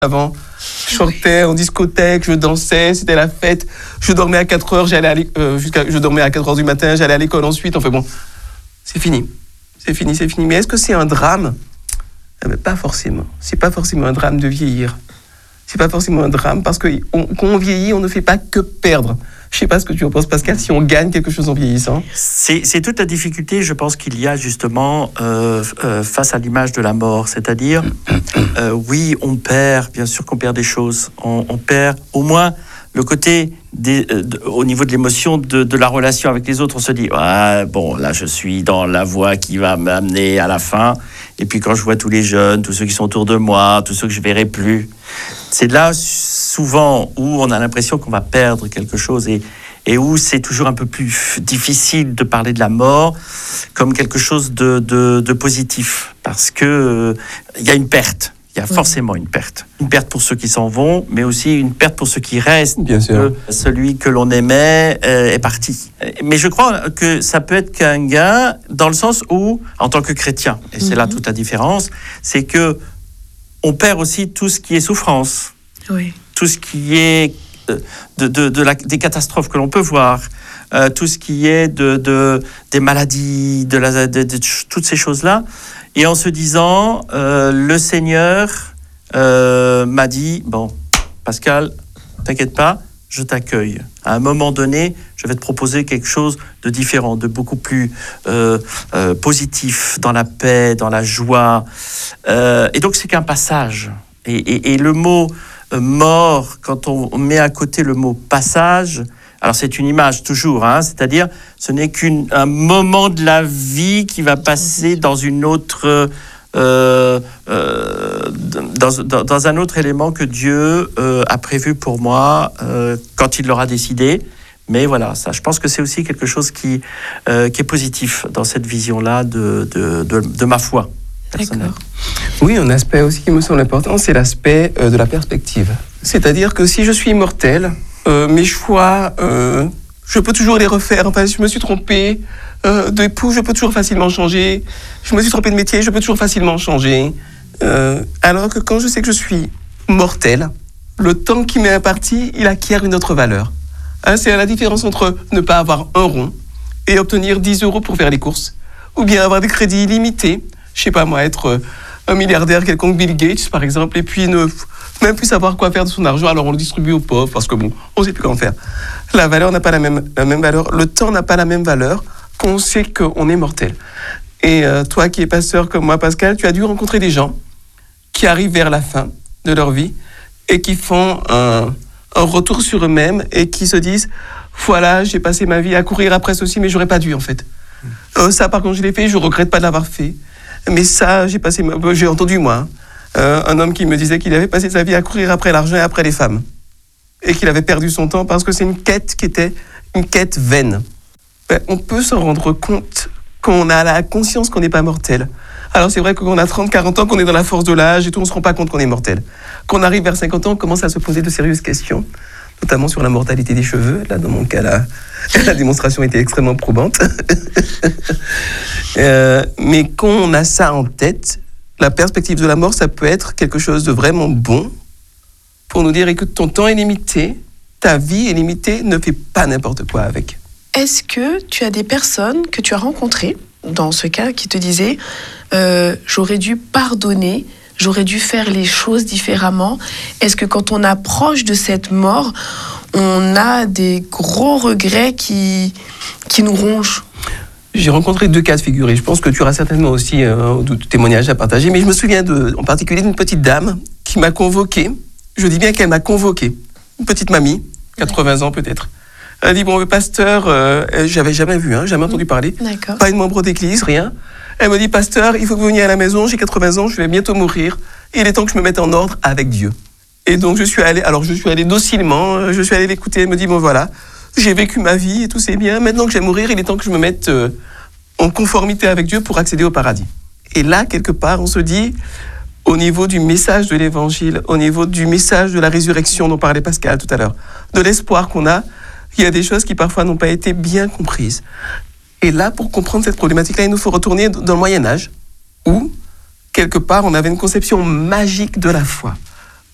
Avant, je sortais en discothèque, je dansais, c'était la fête. Je dormais à 4 heures, je dormais à 4 heures du matin, j'allais à l'école ensuite. Enfin bon, c'est fini. C'est fini. Mais est-ce que c'est un drame ? Pas forcément. C'est pas forcément un drame de vieillir. C'est pas forcément un drame parce que quand on vieillit, on ne fait pas que perdre. Je sais pas ce que tu en penses, Pascal, si on gagne quelque chose en vieillissant. C'est toute la difficulté, je pense, qu'il y a justement face à l'image de la mort. C'est-à-dire, oui, on perd, bien sûr qu'on perd des choses. On perd au moins le côté, au niveau de l'émotion, de la relation avec les autres. On se dit, ah, bon, là, je suis dans la voie qui va m'amener à la fin. Et puis quand je vois tous les jeunes, tous ceux qui sont autour de moi, tous ceux que je ne verrai plus, c'est là souvent où on a l'impression qu'on va perdre quelque chose et où c'est toujours un peu plus difficile de parler de la mort comme quelque chose de positif. Parce qu'il y a une perte. Il y a forcément une perte. Une perte pour ceux qui s'en vont, mais aussi une perte pour ceux qui restent. Bien sûr. Celui que l'on aimait est parti. Mais je crois que ça peut être qu'un gain dans le sens où, en tant que chrétien, et c'est là toute la différence, c'est que on perd aussi tout ce qui est souffrance. Oui. Tout ce qui est des catastrophes que l'on peut voir. Tout ce qui est des maladies, de toutes ces choses-là. Et en se disant, le Seigneur m'a dit, bon, Pascal, t'inquiète pas, je t'accueille. À un moment donné, je vais te proposer quelque chose de différent, de beaucoup plus positif, dans la paix, dans la joie. Et donc, c'est qu'un passage. Et le mot mort, quand on met à côté le mot passage, alors c'est une image toujours, c'est-à-dire ce n'est qu'un moment de la vie qui va passer dans une autre, dans un autre élément que Dieu a prévu pour moi quand il l'aura décidé. Mais voilà, ça, je pense que c'est aussi quelque chose qui est positif dans cette vision-là de ma foi personnelle. D'accord. Oui, un aspect aussi qui me semble important, c'est l'aspect de la perspective. C'est-à-dire que si je suis immortel, mes choix, je peux toujours les refaire. Enfin, si je me suis trompé d'époux, je peux toujours facilement changer. Je me suis trompé de métier, je peux toujours facilement changer. Alors que quand je sais que je suis mortel, le temps qui m'est imparti, il acquiert une autre valeur. C'est la différence entre ne pas avoir un rond et obtenir 10 € pour faire les courses, ou bien avoir des crédits illimités. Je sais pas moi, être un milliardaire quelconque, Bill Gates par exemple, et puis ne même plus savoir quoi faire de son argent, alors on le distribue aux pauvres, parce que bon, on sait plus quoi en faire. La valeur n'a pas la même valeur, le temps n'a pas la même valeur qu'on sait qu'on est mortel. Et toi qui es pasteur comme moi, Pascal, tu as dû rencontrer des gens qui arrivent vers la fin de leur vie et qui font un retour sur eux-mêmes et qui se disent, voilà, j'ai passé ma vie à courir après ceci, mais j'aurais pas dû en fait. Ça par contre je l'ai fait, je regrette pas de l'avoir fait. Mais ça, j'ai entendu moi, un homme qui me disait qu'il avait passé sa vie à courir après l'argent et après les femmes. Et qu'il avait perdu son temps parce que c'est une quête qui était une quête vaine. On peut s'en rendre compte quand on a la conscience qu'on n'est pas mortel. Alors c'est vrai que quand on a 30, 40 ans, qu'on est dans la force de l'âge et tout, on ne se rend pas compte qu'on est mortel. Quand on arrive vers 50 ans, on commence à se poser de sérieuses questions, notamment sur la mortalité des cheveux. Là, dans mon cas, la démonstration était extrêmement probante. Mais quand on a ça en tête, la perspective de la mort, ça peut être quelque chose de vraiment bon pour nous dire, écoute, ton temps est limité, ta vie est limitée, ne fais pas n'importe quoi avec. Est-ce que tu as des personnes que tu as rencontrées, dans ce cas, qui te disaient j'aurais dû pardonner, j'aurais dû faire les choses différemment. Est-ce que quand on approche de cette mort, on a des gros regrets qui nous rongent ? J'ai rencontré 2 cas de figure et je pense que tu auras certainement aussi des témoignages à partager. Mais je me souviens en particulier d'une petite dame qui m'a convoqué. Je dis bien qu'elle m'a convoqué. Une petite mamie, 80 ans peut-être. Elle dit, bon, le pasteur, j'avais jamais vu, jamais entendu parler. D'accord. Pas une membre d'église, rien. Elle me dit, pasteur, il faut que vous veniez à la maison, j'ai 80 ans, je vais bientôt mourir. Et il est temps que je me mette en ordre avec Dieu. Et donc je suis allé docilement, je suis allé l'écouter. Elle me dit, bon voilà, j'ai vécu ma vie et tout c'est bien. Maintenant que je vais mourir, il est temps que je me mette en conformité avec Dieu pour accéder au paradis. Et là, quelque part, on se dit, au niveau du message de l'évangile, au niveau du message de la résurrection dont parlait Pascal tout à l'heure, de l'espoir qu'on a, il y a des choses qui parfois n'ont pas été bien comprises. Et là, pour comprendre cette problématique-là, il nous faut retourner dans le Moyen-Âge, où, quelque part, on avait une conception magique de la foi.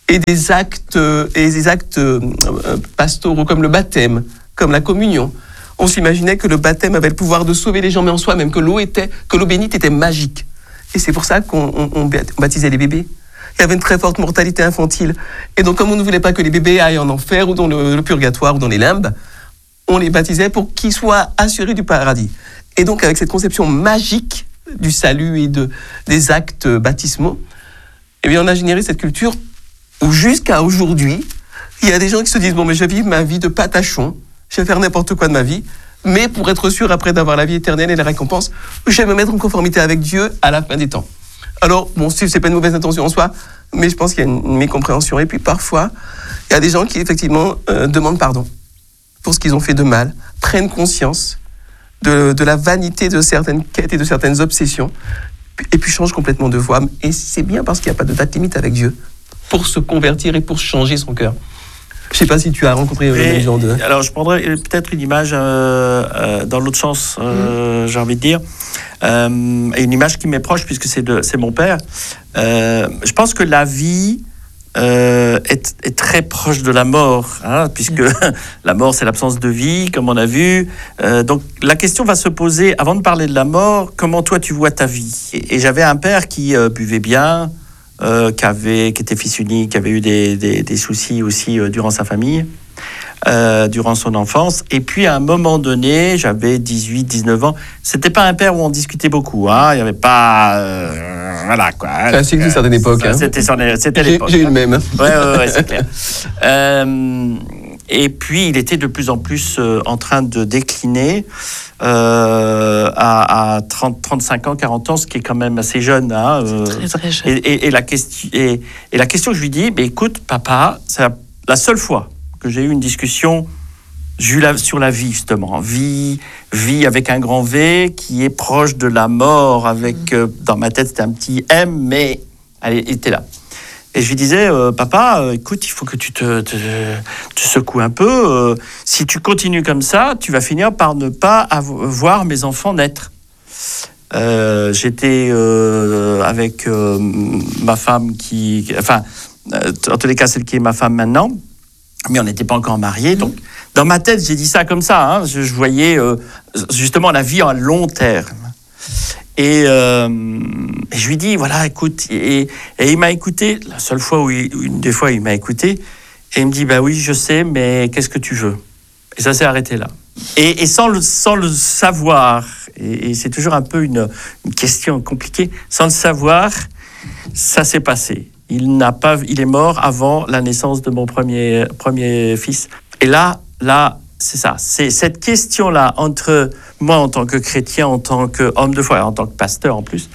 et des actes pastoraux comme le baptême, comme la communion. On s'imaginait que le baptême avait le pouvoir de sauver les gens, mais en soi même, que l'eau bénite était magique. Et c'est pour ça qu'on baptisait les bébés. Il y avait une très forte mortalité infantile. Et donc, comme on ne voulait pas que les bébés aillent en enfer ou dans le purgatoire ou dans les limbes, on les baptisait pour qu'ils soient assurés du paradis. Et donc, avec cette conception magique du salut et des actes baptismaux, eh bien, on a généré cette culture où jusqu'à aujourd'hui, il y a des gens qui se disent « Bon, mais je vais vivre ma vie de patachon, je vais faire n'importe quoi de ma vie, mais pour être sûr après d'avoir la vie éternelle et la récompense, je vais me mettre en conformité avec Dieu à la fin des temps. » Alors, bon, c'est pas une mauvaise intention en soi, mais je pense qu'il y a une mécompréhension. Et puis parfois, il y a des gens qui effectivement demandent pardon pour ce qu'ils ont fait de mal, prennent conscience de la vanité de certaines quêtes et de certaines obsessions, et puis changent complètement de voie. Et c'est bien parce qu'il n'y a pas de date limite avec Dieu pour se convertir et pour changer son cœur. Je ne sais pas si tu as rencontré les gens de... Alors, je prendrais peut-être une image dans l'autre sens, j'ai envie de dire. Une image qui m'est proche, puisque c'est mon père. Je pense que la vie est très proche de la mort, hein, puisque la mort, c'est l'absence de vie, comme on a vu. Donc, la question va se poser, avant de parler de la mort, comment toi, tu vois ta vie ? Et j'avais un père qui buvait bien, qui était fils unique, qui avait eu des soucis aussi durant sa famille, durant son enfance. Et puis, à un moment donné, j'avais 18, 19 ans. C'était pas un père où on discutait beaucoup. Hein. Il n'y avait pas... voilà, quoi. C'est une certaine époque. C'était l'époque. J'ai eu le même. Ouais, c'est clair. Et puis, il était de plus en plus en train de décliner à 30, 35 ans, 40 ans, ce qui est quand même assez jeune. Hein, très jeune. Et la question que je lui dis, écoute, papa, c'est la seule fois que j'ai eu une discussion sur la vie, justement. Vie avec un grand V, qui est proche de la mort, avec, dans ma tête, c'était un petit M, mais elle était là. Et je lui disais, papa, écoute, il faut que tu te secoues un peu. Si tu continues comme ça, tu vas finir par ne pas voir mes enfants naître. J'étais avec ma femme en tous les cas, celle qui est ma femme maintenant, mais on n'était pas encore mariés. Donc, dans ma tête, j'ai dit ça comme ça. Hein, je voyais justement la vie à long terme. Et je lui dis, voilà, écoute, et il m'a écouté, la seule fois une des fois, il m'a écouté, et il me dit, bah oui, je sais, mais qu'est-ce que tu veux ? Et ça s'est arrêté là. Et sans le savoir, et c'est toujours un peu une question compliquée, sans le savoir, ça s'est passé. Il est mort avant la naissance de mon premier fils. Et là, c'est ça. C'est cette question-là entre moi en tant que chrétien, en tant qu'homme de foi, en tant que pasteur en plus,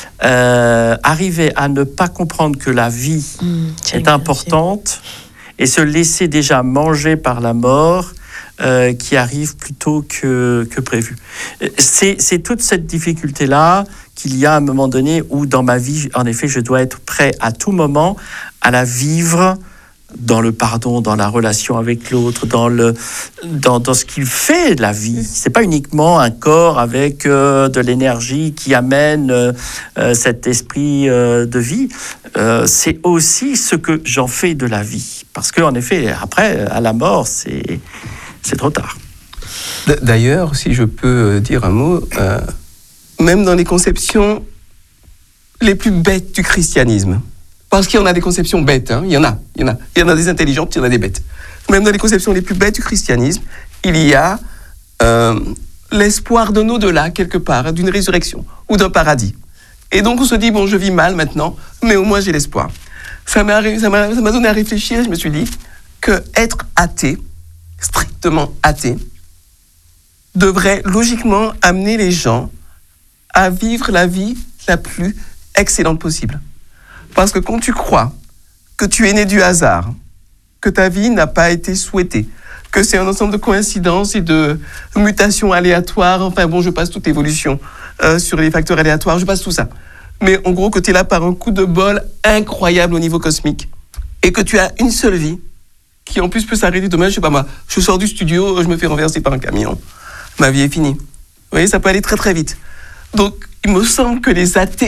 arriver à ne pas comprendre que la vie est importante et se laisser déjà manger par la mort qui arrive plus tôt que prévu. C'est toute cette difficulté-là qu'il y a à un moment donné où dans ma vie, en effet, je dois être prêt à tout moment à la vivre dans le pardon, dans la relation avec l'autre, dans ce qu'il fait de la vie. C'est pas uniquement un corps avec de l'énergie qui amène cet esprit de vie. C'est aussi ce que j'en fais de la vie. Parce qu'en effet, après, à la mort, c'est trop tard. D'ailleurs, si je peux dire un mot, même dans les conceptions les plus bêtes du christianisme, parce qu'il y en a des conceptions bêtes, hein. Il y en a des intelligentes, il y en a des bêtes. Même dans les conceptions les plus bêtes du christianisme, il y a l'espoir d'un au-delà, quelque part, d'une résurrection ou d'un paradis. Et donc on se dit, bon, je vis mal maintenant, mais au moins j'ai l'espoir. Ça m'a donné à réfléchir, je me suis dit que être athée, strictement athée, devrait logiquement amener les gens à vivre la vie la plus excellente possible. Parce que quand tu crois que tu es né du hasard, que ta vie n'a pas été souhaitée, que c'est un ensemble de coïncidences et de mutations aléatoires, enfin bon, je passe toute évolution sur les facteurs aléatoires, je passe tout ça. Mais en gros, que tu es là par un coup de bol incroyable au niveau cosmique, et que tu as une seule vie, qui en plus peut s'arrêter demain, je sais pas moi, je sors du studio, je me fais renverser par un camion, ma vie est finie. Vous voyez, ça peut aller très très vite. Donc, il me semble que les athées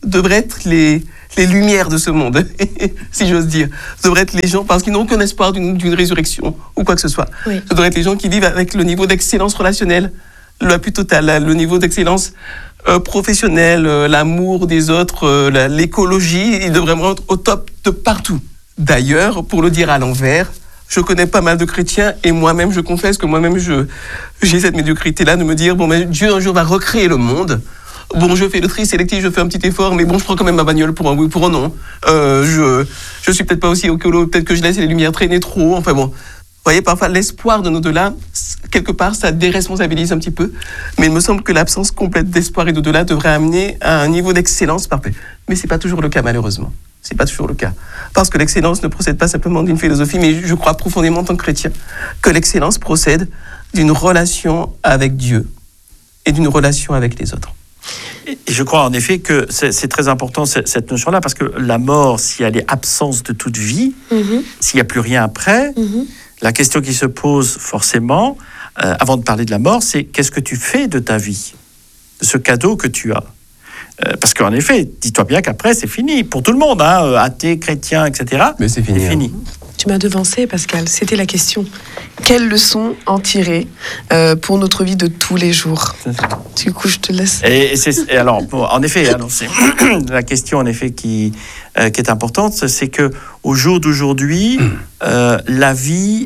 devraient être les lumières de ce monde, si j'ose dire. Ce devraient être les gens, parce qu'ils n'ont aucun espoir d'une résurrection ou quoi que ce soit. Oui. Ce devraient être les gens qui vivent avec le niveau d'excellence relationnelle la plus totale, le niveau d'excellence professionnelle, l'amour des autres, l'écologie. Ils devraient vraiment être au top de partout. D'ailleurs, pour le dire à l'envers, je connais pas mal de chrétiens et moi-même, je confesse que moi-même, j'ai cette médiocrité-là de me dire, bon, mais Dieu un jour va recréer le monde. Bon, je fais le tri sélectif, je fais un petit effort, mais bon, je prends quand même ma bagnole pour un oui ou pour un non. Je suis peut-être pas aussi écolo, peut-être que je laisse les lumières traîner trop, enfin bon. Vous voyez, parfois, l'espoir de l'au-delà, quelque part, ça déresponsabilise un petit peu. Mais il me semble que l'absence complète d'espoir et d'au-delà devrait amener à un niveau d'excellence parfait. Mais c'est pas toujours le cas, malheureusement. C'est pas toujours le cas. Parce que l'excellence ne procède pas simplement d'une philosophie, mais je crois profondément en tant que chrétien que l'excellence procède d'une relation avec Dieu et d'une relation avec les autres. Et je crois en effet que c'est très important cette notion-là, parce que la mort, si elle est absence de toute vie, s'il n'y a plus rien après, la question qui se pose forcément, avant de parler de la mort, c'est qu'est-ce que tu fais de ta vie, de ce cadeau que tu as. Parce qu'en effet, dis-toi bien qu'après, c'est fini, pour tout le monde, hein, athée, chrétien, etc. Mais c'est fini. C'est fini. Tu m'as devancé, Pascal. C'était la question. Quelles leçons en tirer pour notre vie de tous les jours? Du coup, je te laisse. Et alors, en effet, alors c'est la question en effet qui est importante, c'est que au jour d'aujourd'hui, la vie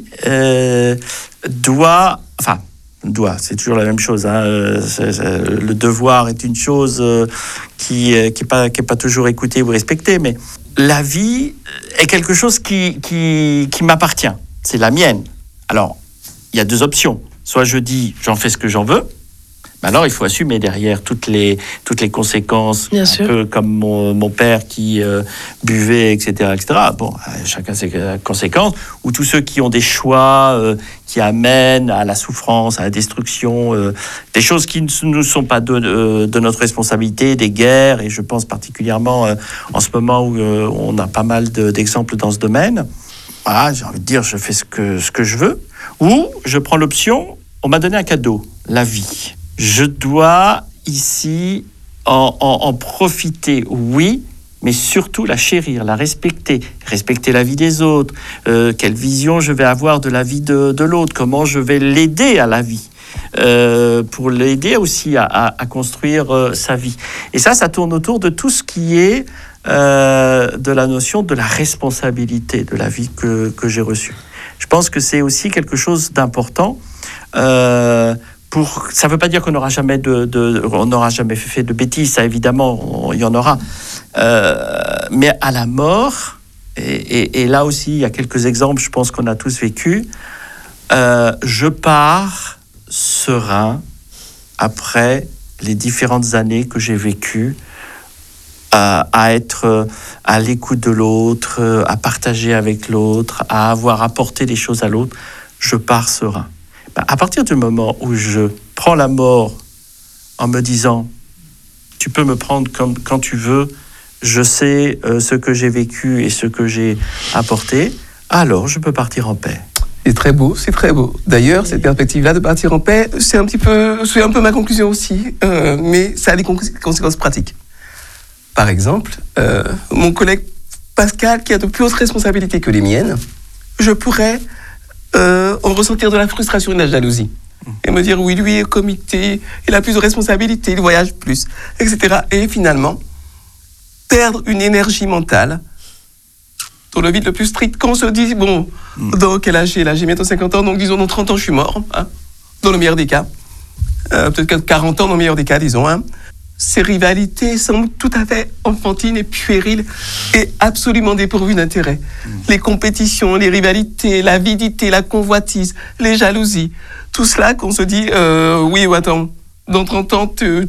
doit, c'est toujours la même chose. Hein, le devoir est une chose qui est pas toujours écoutée ou respectée, mais la vie est quelque chose qui m'appartient. C'est la mienne. Alors, il y a deux options. Soit je dis, j'en fais ce que j'en veux. Mais alors, il faut assumer derrière toutes les conséquences. Bien un sûr. peu comme mon père qui buvait, etc., etc. Bon, chacun ses conséquences. Ou tous ceux qui ont des choix qui amènent à la souffrance, à la destruction, des choses qui ne sont pas de notre responsabilité, des guerres. Et je pense particulièrement en ce moment où on a pas mal d'exemples dans ce domaine. Voilà, j'ai envie de dire, je fais ce que je veux. Ou je prends l'option, on m'a donné un cadeau, la vie. Je dois ici en profiter, oui, mais surtout la chérir, la respecter la vie des autres, quelle vision je vais avoir de la vie de l'autre, comment je vais l'aider à la vie, pour l'aider aussi à construire sa vie. Et ça tourne autour de tout ce qui est de la notion de la responsabilité de la vie que j'ai reçue. Je pense que c'est aussi quelque chose d'important. Ça ne veut pas dire qu'on n'aura jamais on n'aura jamais fait de bêtises, ça évidemment, il y en aura. Mais à la mort, et là aussi, il y a quelques exemples, je pense qu'on a tous vécu, je pars serein après les différentes années que j'ai vécues, à être à l'écoute de l'autre, à partager avec l'autre, à avoir apporté des choses à l'autre, je pars serein. À partir du moment où je prends la mort en me disant « tu peux me prendre quand tu veux, je sais ce que j'ai vécu et ce que j'ai apporté », alors je peux partir en paix. C'est très beau, c'est très beau. D'ailleurs, cette perspective-là de partir en paix, c'est un peu ma conclusion aussi, mais ça a des conséquences pratiques. Par exemple, mon collègue Pascal, qui a de plus hautes responsabilités que les miennes, je pourrais en ressentir de la frustration et de la jalousie. Et me dire, oui, lui est comité, il a plus de responsabilités, il voyage plus, etc. Et finalement, perdre une énergie mentale dans le vide le plus strict. Quand on se dit, bon, dans quel âge j'ai là? J'ai bientôt 50 ans, donc disons, dans 30 ans, je suis mort, hein, dans le meilleur des cas. Peut-être 40 ans, dans le meilleur des cas, disons. Hein. Ces rivalités semblent tout à fait enfantines et puériles et absolument dépourvues d'intérêt. Les compétitions, les rivalités, l'avidité, la convoitise, les jalousies, tout cela qu'on se dit, oui, attends, dans 30 ans, dans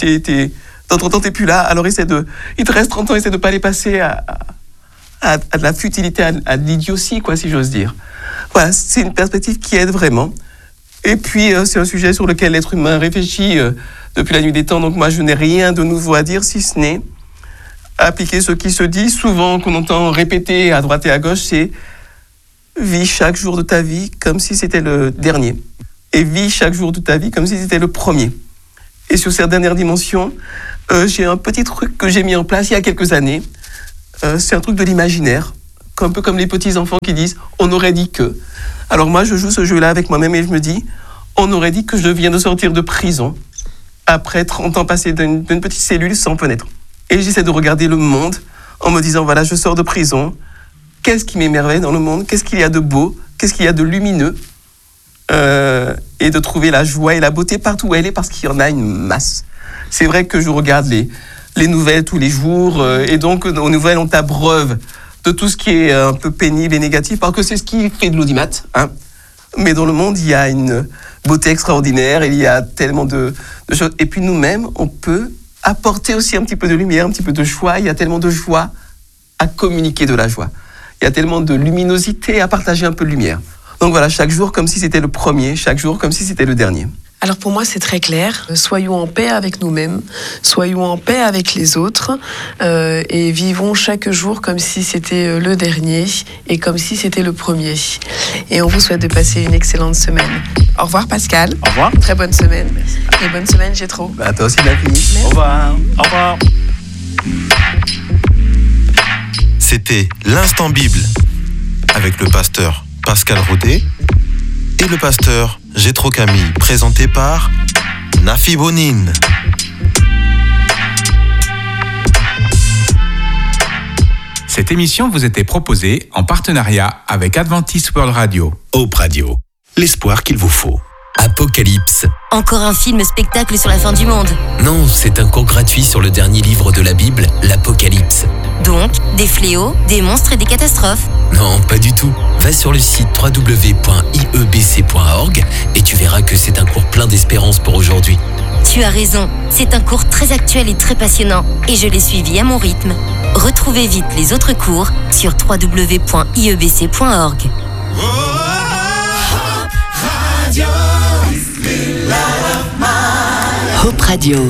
30 ans, t'es plus là, alors il te reste 30 ans, essaie de pas les passer à de la futilité, à de l'idiotie, quoi, si j'ose dire. Voilà, c'est une perspective qui aide vraiment. Et puis, c'est un sujet sur lequel l'être humain réfléchit depuis la nuit des temps, donc moi je n'ai rien de nouveau à dire, si ce n'est appliquer ce qui se dit souvent, qu'on entend répéter à droite et à gauche, c'est vis chaque jour de ta vie comme si c'était le dernier, et vis chaque jour de ta vie comme si c'était le premier. Et sur cette dernière dimension, j'ai un petit truc que j'ai mis en place il y a quelques années. C'est un truc de l'imaginaire, un peu comme les petits enfants qui disent « on aurait dit que ». Alors moi, je joue ce jeu-là avec moi-même et je me dis « on aurait dit que je viens de sortir de prison après 30 ans passés d'une petite cellule sans fenêtre ». Et j'essaie de regarder le monde en me disant « voilà, je sors de prison, qu'est-ce qui m'émerveille dans le monde? Qu'est-ce qu'il y a de beau? Qu'est-ce qu'il y a de lumineux ?» Et de trouver la joie et la beauté partout où elle est, parce qu'il y en a une masse. C'est vrai que je regarde les nouvelles tous les jours, et donc aux nouvelles on t'abreuve de tout ce qui est un peu pénible et négatif, parce que c'est ce qui fait de l'audimat. Hein. Mais dans le monde, il y a une beauté extraordinaire, il y a tellement de choses. Et puis nous-mêmes, on peut apporter aussi un petit peu de lumière, un petit peu de joie. Il y a tellement de joie à communiquer de la joie. Il y a tellement de luminosité à partager un peu de lumière. Donc voilà, chaque jour comme si c'était le premier, chaque jour comme si c'était le dernier. Alors pour moi, c'est très clair. Soyons en paix avec nous-mêmes, soyons en paix avec les autres, et vivons chaque jour comme si c'était le dernier et comme si c'était le premier. Et on vous souhaite de passer une excellente semaine. Au revoir Pascal. Au revoir. Très bonne semaine. Et bonne semaine Gétro. Bah, toi aussi, Nathalie. Au revoir. Au revoir. C'était l'Instant Bible avec le pasteur Pascal Rodet et le pasteur Gétro Camille, présenté par Nafi Bonine. Cette émission vous était proposée en partenariat avec Adventist World Radio. Hope Radio, l'espoir qu'il vous faut. Apocalypse. Encore un film-spectacle sur la fin du monde. Non, c'est un cours gratuit sur le dernier livre de la Bible, l'Apocalypse. Donc, des fléaux, des monstres et des catastrophes. Non, pas du tout. Va sur le site www.iebc.org et tu verras que c'est un cours plein d'espérance pour aujourd'hui. Tu as raison, c'est un cours très actuel et très passionnant, et je l'ai suivi à mon rythme. Retrouvez vite les autres cours sur www.iebc.org. Hope Radio.